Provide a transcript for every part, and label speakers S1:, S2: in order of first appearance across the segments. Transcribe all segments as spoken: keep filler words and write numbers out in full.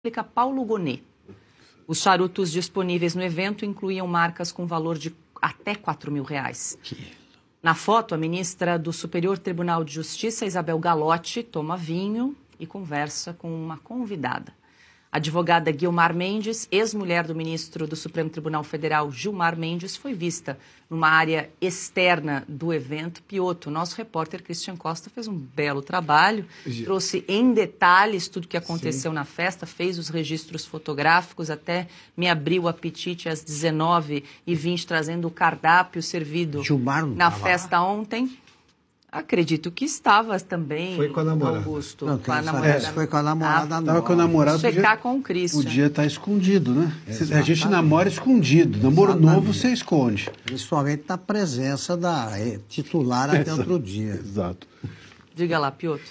S1: explica Paulo Gonet. Os charutos disponíveis no evento incluíam marcas com valor de até quatro mil reais. Na foto, a ministra do Superior Tribunal de Justiça, Isabel Galotti, toma vinho e conversa com uma convidada. A advogada Guilmar Mendes, ex-mulher do ministro do Supremo Tribunal Federal, Gilmar Mendes, foi vista numa área externa do evento. Pioto, nosso repórter Christian Costa fez um belo trabalho, trouxe em detalhes tudo o que aconteceu Sim. na festa, fez os registros fotográficos, até me abriu o apetite às dezenove e vinte, trazendo o cardápio servido
S2: Gilmar
S1: na festa ontem. Acredito que estava também.
S3: Foi com a namorada.
S1: Augusto,
S2: Não,
S1: com a namorada.
S2: É, foi com a namorada.
S3: Estava ah, com a namorada.
S1: Checar com o Christian.
S3: Podia estar escondido, né? Exatamente. A gente namora escondido. Namoro Exatamente. novo você esconde.
S2: Principalmente na presença da titular até
S3: Exato.
S2: outro dia.
S3: Exato.
S1: Diga lá, Pioto.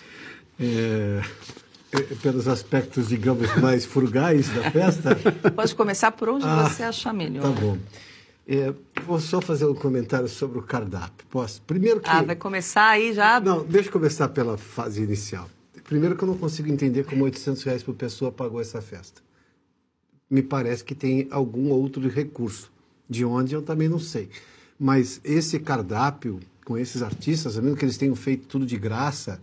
S4: É, é, pelos aspectos, digamos, mais frugais da festa.
S1: Pode começar por onde
S4: ah,
S1: você achar melhor.
S4: Tá bom. É, vou só fazer um comentário sobre o cardápio. Posso? Primeiro que...
S1: Ah, vai começar aí já?
S4: Não, deixa eu começar pela fase inicial. Primeiro que eu não consigo entender como oitocentos reais por pessoa pagou essa festa. Me parece que tem algum outro recurso. De onde eu também não sei. Mas esse cardápio, com esses artistas, mesmo que eles tenham feito tudo de graça,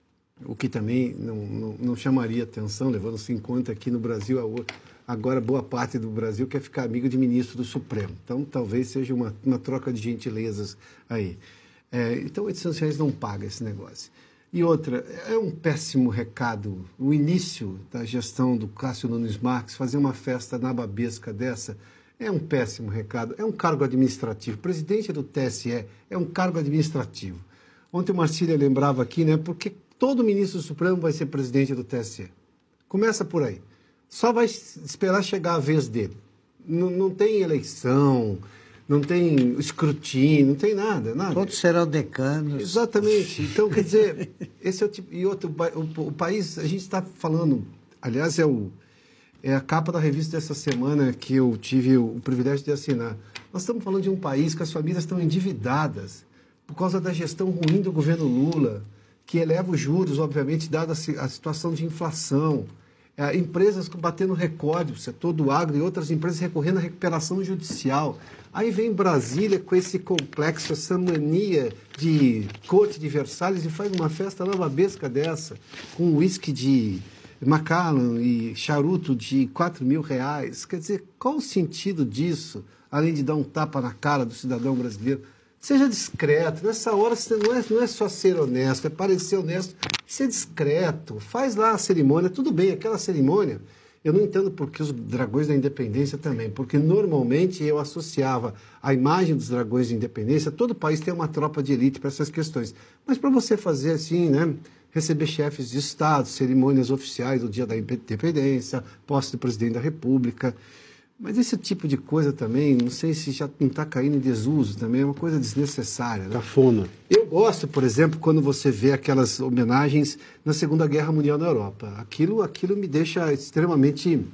S4: o que também não, não, não chamaria atenção, levando-se em conta aqui no Brasil... A Agora, boa parte do Brasil quer ficar amigo de ministro do Supremo. Então, talvez seja uma, uma troca de gentilezas aí. É, então, oitocentos reais não paga esse negócio. E outra, é um péssimo recado. O início da gestão do Cássio Nunes Marques, fazer uma festa nababesca dessa, é um péssimo recado. É um cargo administrativo. O presidente do T S E é um cargo administrativo. Ontem o Marcília lembrava aqui, né, porque todo ministro do Supremo vai ser presidente do T S E. Começa por aí. Só vai esperar chegar a vez dele. Não, não tem eleição, não tem escrutínio, não tem nada, nada.
S2: Todos serão decanos.
S4: Exatamente. Então, quer dizer, esse é o tipo... E outro, o, o país, a gente está falando... Aliás, é, o, é a capa da revista dessa semana que eu tive o, o privilégio de assinar. Nós estamos falando de um país que as famílias estão endividadas por causa da gestão ruim do governo Lula, que eleva os juros, obviamente, dada a, a situação de inflação. É, empresas batendo recorde, o setor do agro e outras empresas recorrendo à recuperação judicial. Aí vem Brasília com esse complexo, essa mania de corte de Versalhes e faz uma festa navabesca dessa, com uísque de Macallan e charuto de quatro mil reais. Quer dizer, qual o sentido disso, além de dar um tapa na cara do cidadão brasileiro? Seja discreto. Nessa hora você não é, não é só ser honesto, é parecer honesto, ser discreto. Faz lá a cerimônia, tudo bem, aquela cerimônia. Eu não entendo por que os Dragões da Independência também, porque normalmente eu associava a imagem dos Dragões da Independência, todo país tem uma tropa de elite para essas questões. Mas para você fazer assim, né, receber chefes de Estado, cerimônias oficiais do dia da Independência, posse do presidente da República... Mas esse tipo de coisa também, não sei se já não está caindo em desuso também, é uma coisa desnecessária. Né?
S3: Cafona.
S4: Eu gosto, por exemplo, quando você vê aquelas homenagens na Segunda Guerra Mundial na Europa. Aquilo, aquilo me deixa extremamente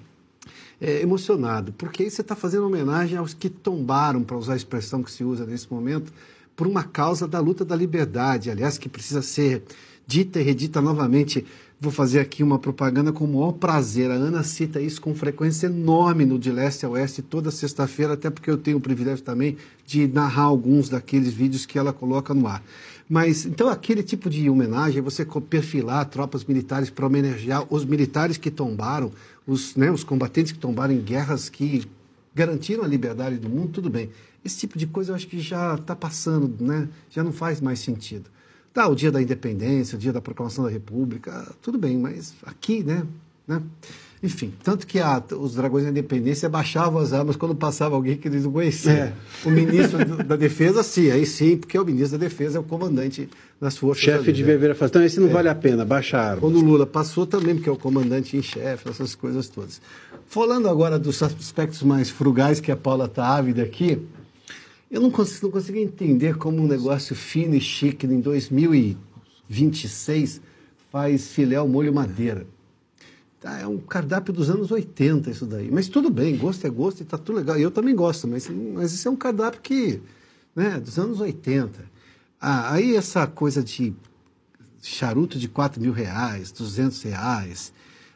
S4: é, emocionado, porque aí você está fazendo homenagem aos que tombaram, para usar a expressão que se usa nesse momento, por uma causa da luta da liberdade, aliás, que precisa ser dita e redita novamente. Vou fazer aqui uma propaganda com o maior prazer. A Ana cita isso com frequência enorme no De Leste a Oeste toda sexta-feira, até porque eu tenho o privilégio também de narrar alguns daqueles vídeos que ela coloca no ar. Mas, então, aquele tipo de homenagem, você perfilar tropas militares para homenagear os militares que tombaram, os, né, os combatentes que tombaram em guerras que garantiram a liberdade do mundo, tudo bem. Esse tipo de coisa eu acho que já está passando, né? Já não faz mais sentido. Tá, o dia da independência, o dia da proclamação da República, tudo bem, mas aqui, né? né? Enfim, tanto que a, os Dragões da Independência baixavam as armas quando passava alguém que eles não conheciam. É. O ministro do, da Defesa, sim, aí sim, porque o ministro da Defesa é o comandante das forças.
S3: O chefe de viver faz, então esse não é. vale a pena, baixaram.
S4: Quando o Lula passou também, porque é o comandante em chefe, essas coisas todas. Falando agora dos aspectos mais frugais, que a Paula está ávida aqui, eu não consigo, não consigo entender como um negócio fino e chique em dois mil e vinte e seis faz filé ao molho madeira. Tá, é um cardápio dos anos oitenta isso daí. Mas tudo bem, gosto é gosto e tá tudo legal. Eu também gosto, mas, mas isso é um cardápio que, né, dos anos oitenta. Ah, aí essa coisa de charuto de quatro mil reais, duzentos reais,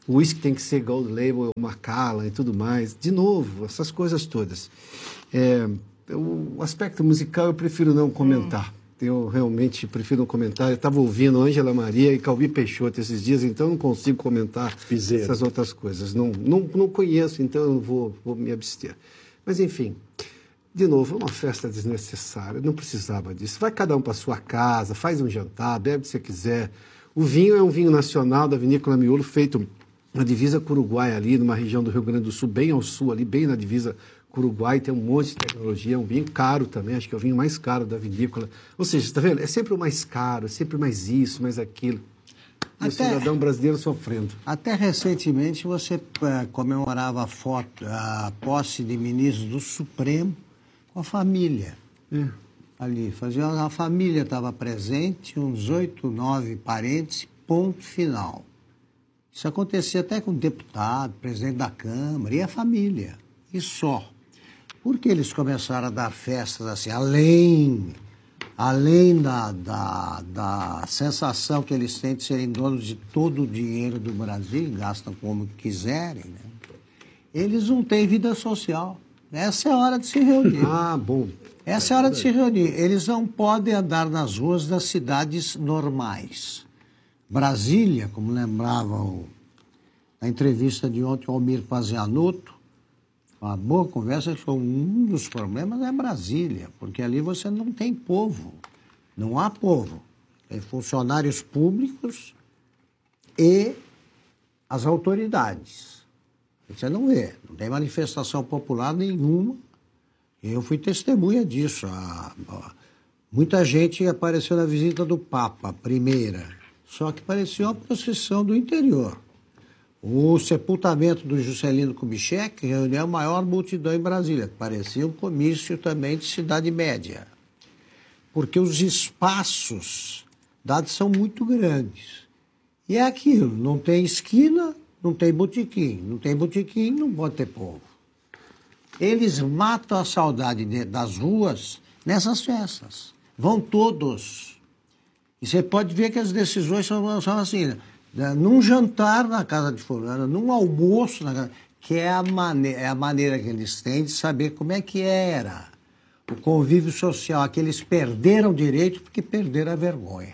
S4: o uísque tem que ser Gold Label, Macallan e tudo mais. De novo, essas coisas todas. É, o aspecto musical eu prefiro não comentar. Hum. Eu realmente prefiro não comentar. Eu estava ouvindo Ângela Maria e Calbi Peixoto esses dias, então não consigo comentar Piseiro. essas outras coisas. Não, não, não conheço, então eu vou, vou me abster. Mas, enfim, de novo, é uma festa desnecessária. Não precisava disso. Vai cada um para sua casa, faz um jantar, bebe o que você quiser. O vinho é um vinho nacional da Vinícola Miolo, feito na divisa com o Uruguai, ali numa região do Rio Grande do Sul, bem ao sul, ali bem na divisa com o Uruguai. Tem um monte de tecnologia, é um vinho caro também, acho que é o vinho mais caro da vinícola. Ou seja, está vendo? É sempre o mais caro, é sempre mais isso, mais aquilo. E até, o cidadão brasileiro sofrendo.
S2: Até recentemente você é, comemorava a, foto, a posse de ministros do Supremo com a família. É. Ali, fazia, a família estava presente, uns oito, nove parentes, ponto final. Isso acontecia até com o deputado, presidente da Câmara e a família, e só. Porque eles começaram a dar festas assim, além, além da, da, da sensação que eles têm de serem donos de todo o dinheiro do Brasil, gastam como quiserem, né? Eles não têm vida social. Essa é a hora de se reunir.
S4: Ah, bom.
S2: Essa é a hora de se reunir. Eles não podem andar nas ruas das cidades normais. Brasília, como lembrava o, a entrevista de ontem, o Almir Pazianotto, uma boa conversa, que foi um dos problemas é Brasília, porque ali você não tem povo, não há povo. Tem funcionários públicos e as autoridades. Você não vê, não tem manifestação popular nenhuma. Eu fui testemunha disso. A, a, muita gente apareceu na visita do Papa, primeira. Só que parecia uma procissão do interior. O sepultamento do Juscelino Kubitschek reuniu a maior multidão em Brasília. Parecia um comício também de cidade média. Porque os espaços dados são muito grandes. E é aquilo, não tem esquina, não tem botequim. Não tem botequim, não pode ter povo. Eles matam a saudade de, das ruas nessas festas. Vão todos. E você pode ver que as decisões são, são assim, né? Num jantar na casa de fulano, num almoço na casa, que é a, mane é a maneira que eles têm de saber como é que era o convívio social, que eles perderam o direito porque perderam a vergonha.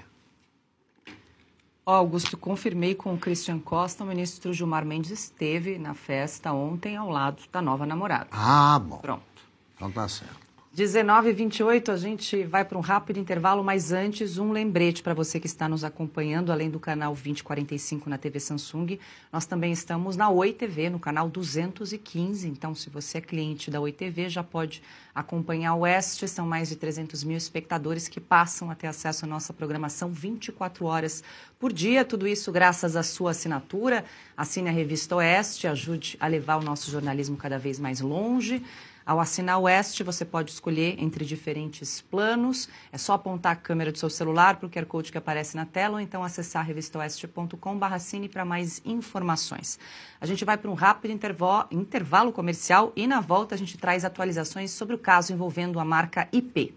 S1: Augusto, confirmei com o Christian Costa, o ministro Gilmar Mendes esteve na festa ontem ao lado da nova namorada.
S2: Ah, bom.
S1: Pronto.
S2: Então tá certo.
S1: dezenove e vinte e oito, a gente vai para um rápido intervalo, mas antes um lembrete para você que está nos acompanhando, além do canal vinte e quarenta e cinco na T V Samsung, nós também estamos na Oi T V, no canal duzentos e quinze, então se você é cliente da Oi T V, já pode acompanhar o Oeste, são mais de trezentos mil espectadores que passam a ter acesso à nossa programação vinte e quatro horas por dia, tudo isso graças à sua assinatura, assine a revista Oeste, ajude a levar o nosso jornalismo cada vez mais longe. Ao assinar o Oeste, você pode escolher entre diferentes planos. É só apontar a câmera do seu celular para o Q R Code que aparece na tela ou então acessar revista oeste ponto com barra cine para mais informações. A gente vai para um rápido intervalo comercial e na volta a gente traz atualizações sobre o caso envolvendo a marca I P.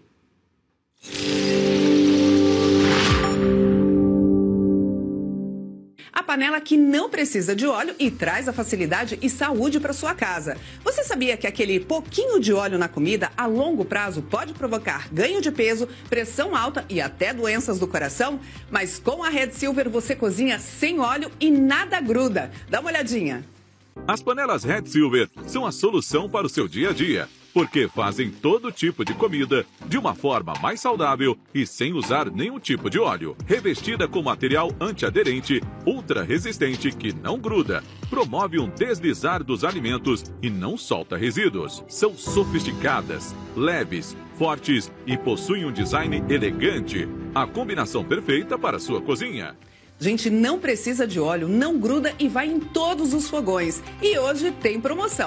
S5: A panela que não precisa de óleo e traz a facilidade e saúde para sua casa. Você sabia que aquele pouquinho de óleo na comida, a longo prazo, pode provocar ganho de peso, pressão alta e até doenças do coração? Mas com a Red Silver você cozinha sem óleo e nada gruda. Dá uma olhadinha.
S6: As panelas Red Silver são a solução para o seu dia a dia, porque fazem todo tipo de comida de uma forma mais saudável e sem usar nenhum tipo de óleo. Revestida com material antiaderente, ultra resistente que não gruda, promove um deslizar dos alimentos e não solta resíduos. São sofisticadas, leves, fortes e possuem um design elegante. A combinação perfeita para a sua cozinha.
S5: Gente, não precisa de óleo, não gruda e vai em todos os fogões. E hoje tem promoção.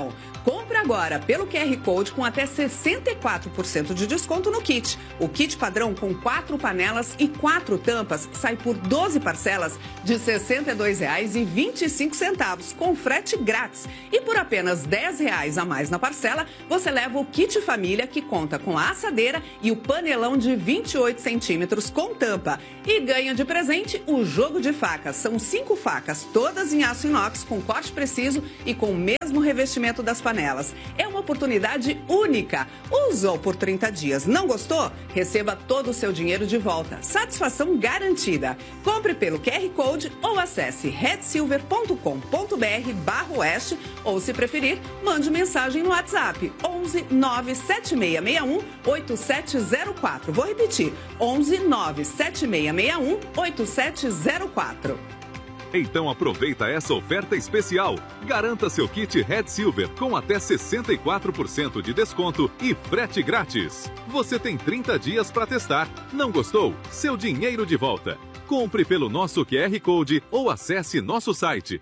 S5: Compre agora pelo Q R Code com até sessenta e quatro por cento de desconto no kit. O kit padrão com quatro panelas e quatro tampas sai por doze parcelas de sessenta e dois reais e vinte e cinco centavos, com frete grátis. E por apenas dez reais a mais na parcela, você leva o kit família, que conta com a assadeira e o panelão de vinte e oito centímetros com tampa. E ganha de presente o jogo de facas. São cinco facas, todas em aço inox, com corte preciso e com o mesmo revestimento das panelas. É uma oportunidade única. Usou por trinta dias. Não gostou? Receba todo o seu dinheiro de volta. Satisfação garantida. Compre pelo Q R Code ou acesse red silver ponto com ponto b r barra oeste ou, se preferir, mande mensagem no WhatsApp onze nove sete seis seis um oito sete zero quatro. Vou repetir, onze nove sete seis seis um oito sete zero quatro.
S6: Então aproveita essa oferta especial. Garanta seu kit Red Silver com até sessenta e quatro por cento de desconto e frete grátis. Você tem trinta dias para testar. Não gostou? Seu dinheiro de volta. Compre pelo nosso Q R Code ou acesse nosso site.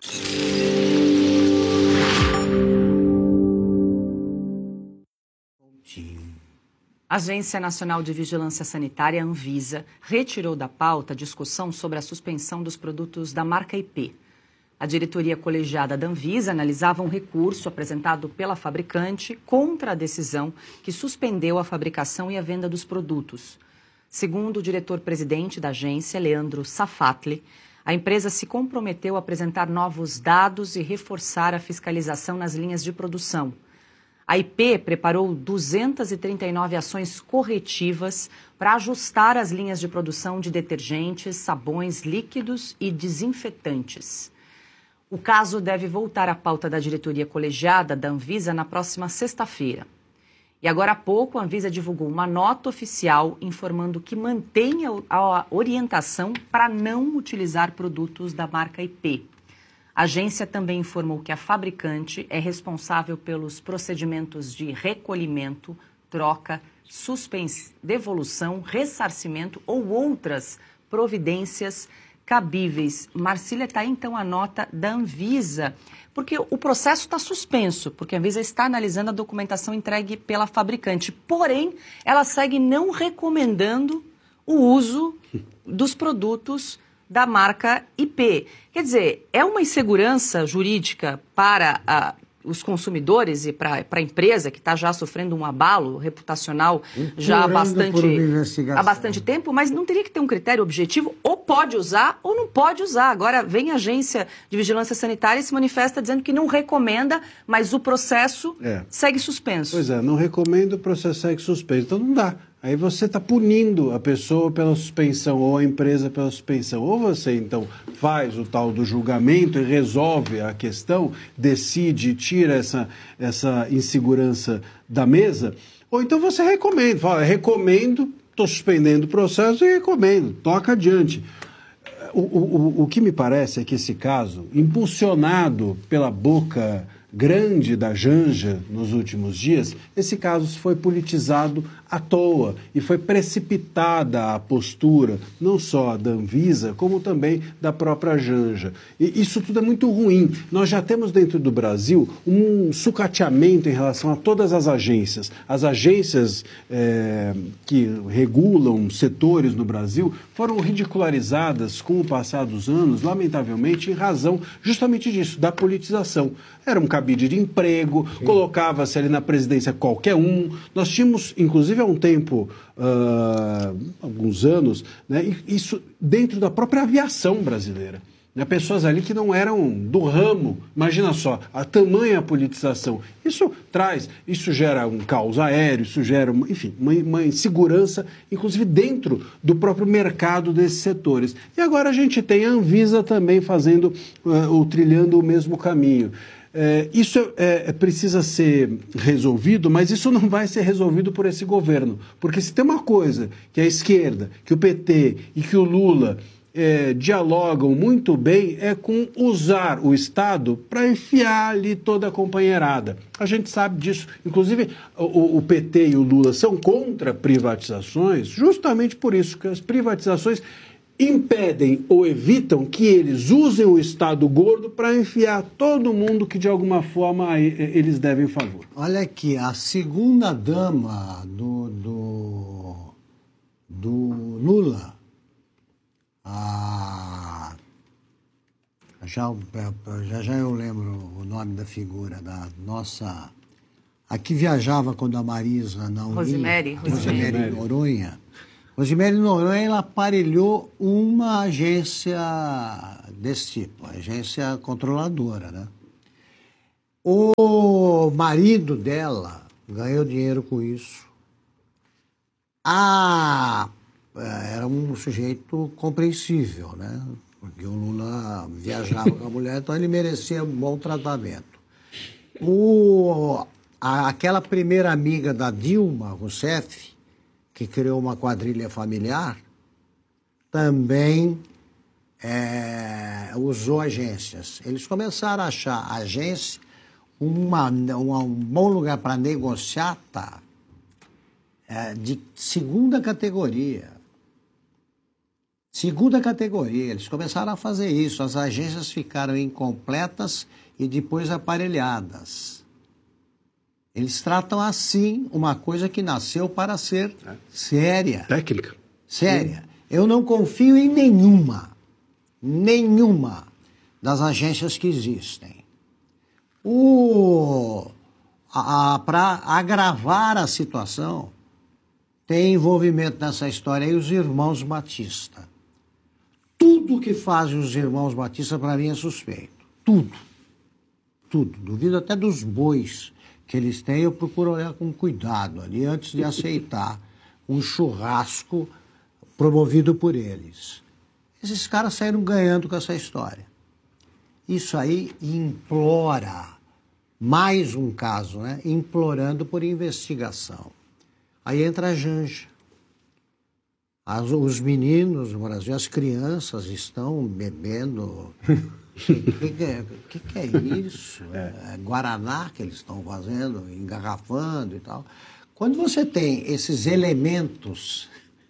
S1: A Agência Nacional de Vigilância Sanitária, Anvisa, retirou da pauta a discussão sobre a suspensão dos produtos da marca I P. A diretoria colegiada da Anvisa analisava um recurso apresentado pela fabricante contra a decisão que suspendeu a fabricação e a venda dos produtos. Segundo o diretor-presidente da agência, Leandro Safatli, a empresa se comprometeu a apresentar novos dados e reforçar a fiscalização nas linhas de produção. A I P preparou duzentas e trinta e nove ações corretivas para ajustar as linhas de produção de detergentes, sabões líquidos e desinfetantes. O caso deve voltar à pauta da diretoria colegiada da Anvisa na próxima sexta-feira. E agora há pouco, a Anvisa divulgou uma nota oficial informando que mantém a orientação para não utilizar produtos da marca I P. A agência também informou que a fabricante é responsável pelos procedimentos de recolhimento, troca, suspensão, devolução, ressarcimento ou outras providências cabíveis. Marcília, está aí então a nota da Anvisa, porque o processo está suspenso, porque a Anvisa está analisando a documentação entregue pela fabricante. Porém, ela segue não recomendando o uso dos produtos da marca I P. Quer dizer, é uma insegurança jurídica para a, os consumidores e para a empresa, que está já sofrendo um abalo reputacional já há bastante, há bastante tempo, mas não teria que ter um critério objetivo, ou pode usar ou não pode usar. Agora vem a Agência de Vigilância Sanitária e se manifesta dizendo que não recomenda, mas o processo é. segue suspenso.
S3: Pois é, não recomendo, o processo segue suspenso. Então não dá. Aí você está punindo a pessoa pela suspensão ou a empresa pela suspensão. Ou você, então, faz o tal do julgamento e resolve a questão, decide e tira essa, essa insegurança da mesa, ou então você recomenda. Fala, recomendo, estou suspendendo o processo e recomendo, toca adiante. O, o, o que me parece é que esse caso, impulsionado pela boca grande da Janja nos últimos dias, esse caso foi politizado à toa e foi precipitada a postura, não só da Anvisa, como também da própria Janja. E isso tudo é muito ruim. Nós já temos dentro do Brasil um sucateamento em relação a todas as agências. As agências é, que regulam setores no Brasil foram ridicularizadas com o passar dos anos, lamentavelmente, em razão justamente disso, da politização. Era um cabide de emprego, colocava-se ali na presidência qualquer um. Nós tínhamos, inclusive há um tempo, uh, alguns anos, né, isso dentro da própria aviação brasileira. Né, pessoas ali que não eram do ramo. Imagina só, a tamanha politização. Isso traz, isso gera um caos aéreo, isso gera, enfim, uma, uma insegurança, inclusive dentro do próprio mercado desses setores. E agora a gente tem a Anvisa também fazendo, uh, ou trilhando o mesmo caminho. É, isso é, é, precisa ser resolvido, mas isso não vai ser resolvido por esse governo. Porque se tem uma coisa que a esquerda, que o P T e que o Lula é, dialogam muito bem, é com usar o Estado para enfiar ali toda a companheirada. A gente sabe disso. Inclusive, o, o P T e o Lula são contra privatizações justamente por isso, que as privatizações impedem ou evitam que eles usem o Estado gordo para enfiar todo mundo que de alguma forma eles devem favor.
S2: Olha aqui, a segunda dama do, do, do Lula, a, já, já já eu lembro o nome da figura da nossa, a que viajava quando a Marisa não
S1: Rosemary,
S2: ia,
S1: Rosemary.
S2: Rosemary Noronha. Rosemary Noronha, ela aparelhou uma agência desse tipo, agência controladora, né? O marido dela ganhou dinheiro com isso. Ah, era um sujeito compreensível, né? Porque o Lula viajava com a mulher, então ele merecia um bom tratamento. O, a, aquela primeira amiga da Dilma Rousseff, que criou uma quadrilha familiar, também é, usou agências. Eles começaram a achar a agência uma, uma, um bom lugar para negociar, tá? É, de segunda categoria. Segunda categoria. Eles começaram a fazer isso. As agências ficaram incompletas e depois aparelhadas. Eles tratam assim uma coisa que nasceu para ser séria.
S3: Técnica.
S2: Séria. Eu não confio em nenhuma, nenhuma das agências que existem. O, para agravar a situação, tem envolvimento nessa história aí os irmãos Batista. Tudo que fazem os irmãos Batista, para mim, é suspeito. Tudo. Tudo. Duvido até dos bois que eles têm, eu procuro olhar com cuidado ali antes de aceitar um churrasco promovido por eles. Esses caras saíram ganhando com essa história. Isso aí implora, mais um caso, né? Implorando por investigação. Aí entra a Janja. As, os meninos no Brasil, as crianças estão bebendo... O que, que, é, que, que é isso? É. É Guaraná que eles estão fazendo, engarrafando e tal. Quando você tem esses elementos,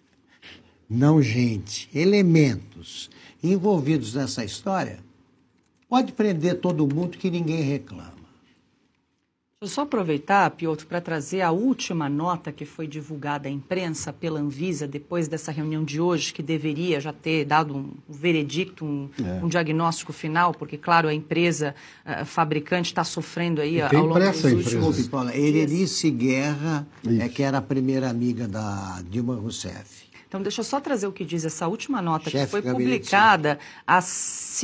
S2: não gente, elementos envolvidos nessa história, pode prender todo mundo que ninguém reclama.
S1: Deixa eu só aproveitar, Piotr, para trazer a última nota que foi divulgada à imprensa pela Anvisa depois dessa reunião de hoje, que deveria já ter dado um veredicto, um, é. um diagnóstico final, porque, claro, a empresa uh, fabricante está sofrendo aí ao longo dos últimos...
S2: Paula, Erenice Guerra, é, que era a primeira amiga da Dilma Rousseff.
S1: Então, deixa eu só trazer o que diz essa última nota, Chefe que foi publicada às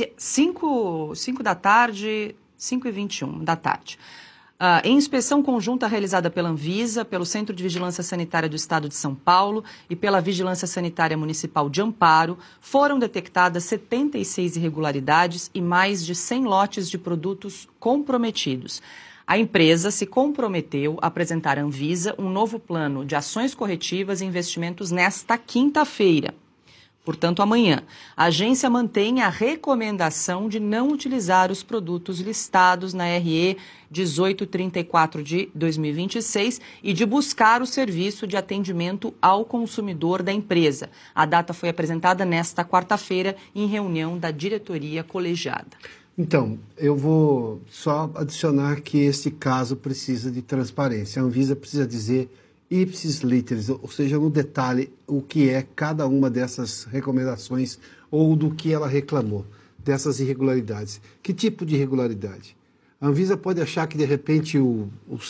S1: cinco da tarde, cinco e vinte e um da tarde. Uh, em inspeção conjunta realizada pela Anvisa, pelo Centro de Vigilância Sanitária do Estado de São Paulo e pela Vigilância Sanitária Municipal de Amparo, foram detectadas setenta e seis irregularidades e mais de cem lotes de produtos comprometidos. A empresa se comprometeu a apresentar à Anvisa um novo plano de ações corretivas e investimentos nesta quinta-feira. Portanto, amanhã, a agência mantém a recomendação de não utilizar os produtos listados na R E dezoito trinta e quatro de dois mil e vinte e seis e de buscar o serviço de atendimento ao consumidor da empresa. A data foi apresentada nesta quarta-feira em reunião da diretoria colegiada.
S4: Então, eu vou só adicionar que este caso precisa de transparência. A Anvisa precisa dizer ipsis literis, ou seja, no detalhe, o que é cada uma dessas recomendações ou do que ela reclamou, dessas irregularidades. Que tipo de irregularidade? A Anvisa pode achar que, de repente, o,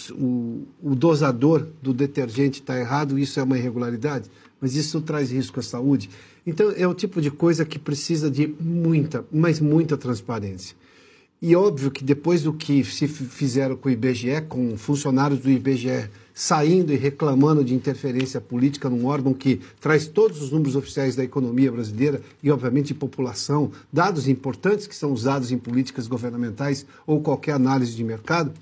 S4: o, o dosador do detergente está errado, isso é uma irregularidade, mas isso traz risco à saúde. Então, é o tipo de coisa que precisa de muita, mas muita transparência. E óbvio que depois do que se fizeram com o I B G E, com funcionários do I B G E saindo e reclamando de interferência política num órgão que traz todos os números oficiais da economia brasileira e, obviamente, de população, dados importantes que são usados em políticas governamentais ou qualquer análise de mercado,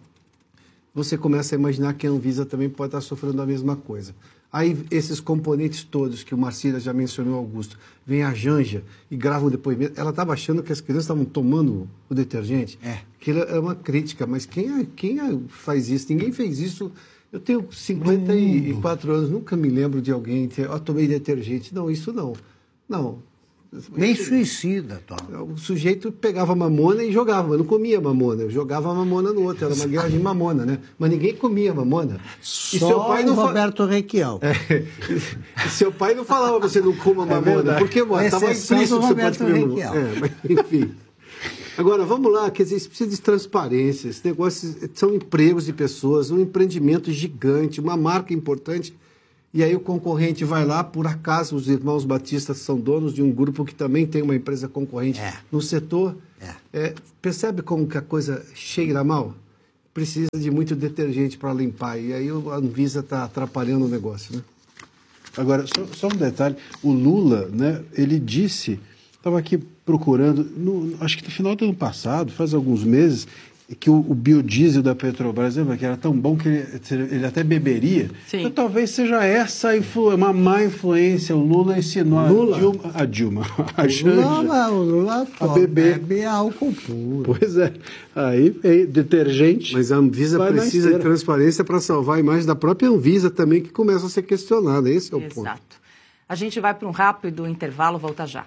S4: você começa a imaginar que a Anvisa também pode estar sofrendo a mesma coisa. Aí, esses componentes todos que o Marcília já mencionou, Augusto, vem a Janja e grava o depoimento. Ela estava achando que as crianças estavam tomando o detergente.
S2: É.
S4: Aquilo é uma crítica, mas quem, é, quem é, faz isso? Ninguém fez isso. Eu tenho cinquenta e quatro anos, nunca me lembro de alguém ter, ó, tomei detergente. Não, isso não. Não.
S2: Nem suicida, Tom.
S4: O sujeito pegava mamona e jogava, mas não comia mamona. Jogava a mamona no outro. Era uma guerra de mamona, né? Mas ninguém comia mamona.
S2: Só
S4: e seu pai não
S2: o Roberto fa... Requião.
S4: É. E seu pai não falava pra você não coma mamona. É porque, mano, estava implícito que você pode comer mamona. É, mas, enfim. Agora, vamos lá, quer dizer, isso precisa de transparência. Esse negócio são empregos de pessoas, um empreendimento gigante, uma marca importante. E aí o concorrente vai lá, por acaso os irmãos Batistas são donos de um grupo que também tem uma empresa concorrente é. no setor. É. É, percebe como que a coisa cheira mal? Precisa de muito detergente para limpar. E aí a Anvisa está atrapalhando o negócio, né?
S3: Agora, só, só um detalhe. O Lula, né, ele disse, estava aqui procurando, no, acho que no final do ano passado, faz alguns meses, que o, o biodiesel da Petrobras, lembra, que era tão bom que ele, ele até beberia. Sim. Então talvez seja essa influ, uma má influência. O Lula ensinou
S2: Lula.
S3: a Dilma, a, Dilma, a
S2: o
S3: Janja
S2: Lula, o Lula
S3: a beber.
S2: bebe álcool puro.
S3: Pois é. Aí vem detergente.
S4: Mas a Anvisa precisa de transparência para salvar a imagem da própria Anvisa também, que começa a ser questionada. Esse é o
S1: Exato.
S4: ponto.
S1: Exato. A gente vai para um rápido intervalo, volta já.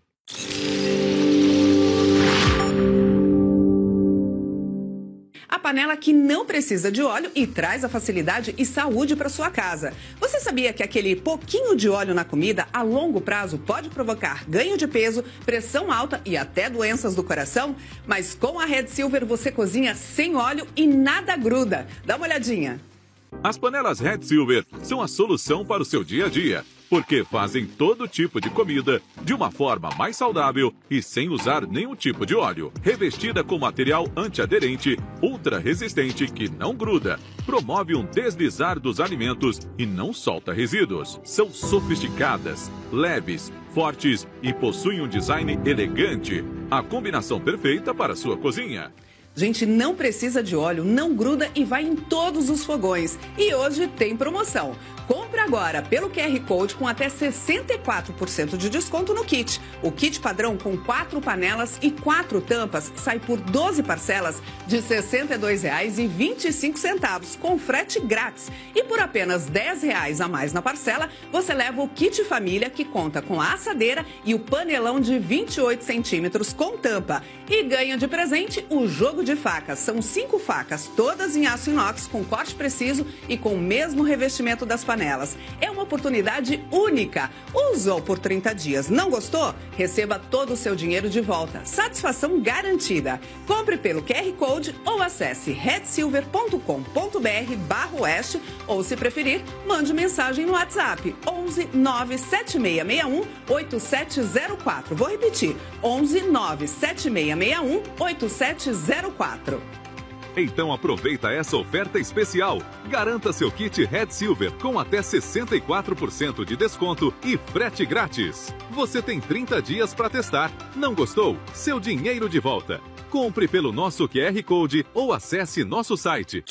S5: A panela que não precisa de óleo e traz a facilidade e saúde para sua casa. Você sabia que aquele pouquinho de óleo na comida, a longo prazo, pode provocar ganho de peso, pressão alta e até doenças do coração? Mas com a Red Silver você cozinha sem óleo e nada gruda. Dá uma olhadinha.
S6: As panelas Red Silver são a solução para o seu dia a dia, porque fazem todo tipo de comida de uma forma mais saudável e sem usar nenhum tipo de óleo. Revestida com material antiaderente, ultra resistente que não gruda, promove um deslizar dos alimentos e não solta resíduos. São sofisticadas, leves, fortes e possuem um design elegante. A combinação perfeita para a sua cozinha.
S5: Gente, não precisa de óleo, não gruda e vai em todos os fogões. E hoje tem promoção. Compre agora pelo Q R Code com até sessenta e quatro por cento de desconto no kit. O kit padrão com quatro panelas e quatro tampas sai por doze parcelas de sessenta e dois reais e vinte e cinco centavos, com frete grátis. E por apenas dez reais a mais na parcela, você leva o kit família, que conta com a assadeira e o panelão de vinte e oito centímetros com tampa. E ganha de presente o jogo de facas. São cinco facas, todas em aço inox, com corte preciso e com o mesmo revestimento das panelas. É uma oportunidade única. Usou por trinta dias, não gostou? Receba todo o seu dinheiro de volta. Satisfação garantida. Compre pelo Q R Code ou acesse red silver ponto com ponto br barra oeste ou, se preferir, mande mensagem no WhatsApp onze nove sete seis seis um oito sete zero quatro. Vou repetir, onze nove sete seis seis um oito sete zero quatro.
S6: Então aproveita essa oferta especial. Garanta seu kit Red Silver com até sessenta e quatro por cento de desconto e frete grátis. Você tem trinta dias para testar. Não gostou? Seu dinheiro de volta. Compre pelo nosso Q R Code ou acesse nosso site.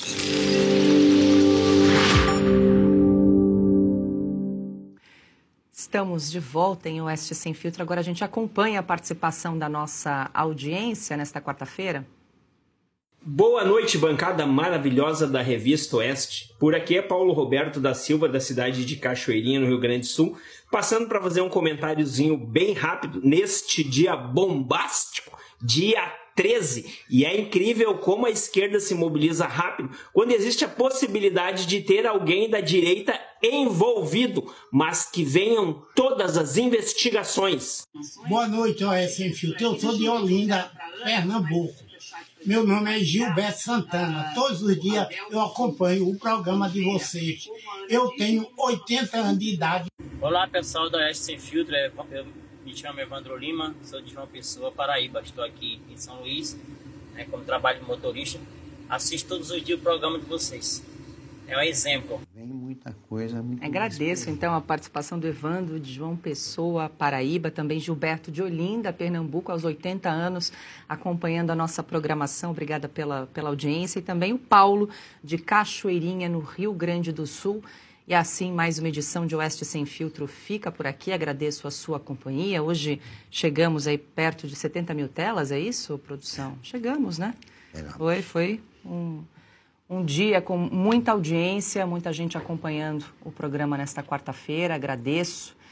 S1: Estamos de volta em Oeste Sem Filtro. Agora a gente acompanha a participação da nossa audiência nesta quarta-feira.
S7: Boa noite, bancada maravilhosa da Revista Oeste. Por aqui é Paulo Roberto da Silva, da cidade de Cachoeirinha, no Rio Grande do Sul, passando para fazer um comentáriozinho bem rápido neste dia bombástico, dia treze. E é incrível como a esquerda se mobiliza rápido quando existe a possibilidade de ter alguém da direita envolvido, mas que venham todas as investigações.
S8: Boa noite, Oeste Sem Filtro. Eu sou de Olinda, Pernambuco. Meu nome é Gilberto Santana. Todos os dias eu acompanho o programa de vocês. Eu tenho oitenta anos de idade.
S9: Olá, pessoal da Oeste Sem Filtro. Eu me chamo Evandro Lima, sou de João Pessoa, Paraíba. Estou aqui em São Luís, né, como trabalho de motorista. Assisto todos os dias o programa de vocês. É um exemplo.
S2: Vem muita coisa. Muito
S1: Agradeço, então, a participação do Evandro de João Pessoa, Paraíba, também Gilberto de Olinda, Pernambuco, aos oitenta anos, acompanhando a nossa programação. Obrigada pela, pela audiência. E também o Paulo, de Cachoeirinha, no Rio Grande do Sul. E assim, mais uma edição de Oeste Sem Filtro fica por aqui. Agradeço a sua companhia. Hoje chegamos aí perto de setenta mil telas, é isso, produção? Chegamos, né? Foi, foi um... Um dia com muita audiência, muita gente acompanhando o programa nesta quarta-feira, agradeço.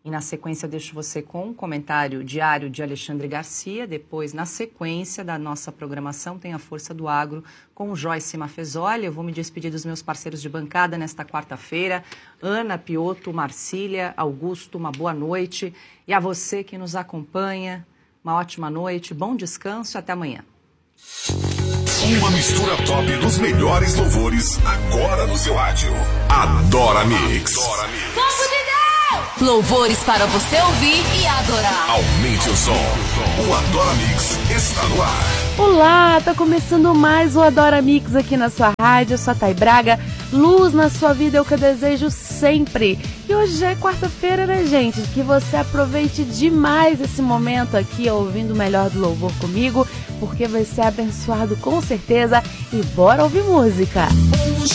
S1: E na sequência eu deixo você com um comentário diário de Alexandre Garcia. Depois, na sequência da nossa programação, tem a Força do Agro com Joyce Mafezoli. Eu vou me despedir dos meus parceiros de bancada nesta quarta-feira. Ana, Pioto, Marcília, Augusto, uma boa noite. E a você que nos acompanha, uma ótima noite, bom descanso e até amanhã.
S10: Uma mistura top dos melhores louvores agora no seu rádio. Adora Mix. Adora Mix.
S11: Louvores para você ouvir e adorar.
S10: Aumente o som. O Adora Mix está no ar.
S12: Olá, tá começando mais o Adora Mix aqui na sua rádio. Eu sou a Thay Braga. Luz na sua vida é o que eu desejo sempre. E hoje já é quarta-feira, né, gente? Que você aproveite demais esse momento aqui ouvindo o melhor do louvor comigo, porque vai ser abençoado com certeza. E bora ouvir música.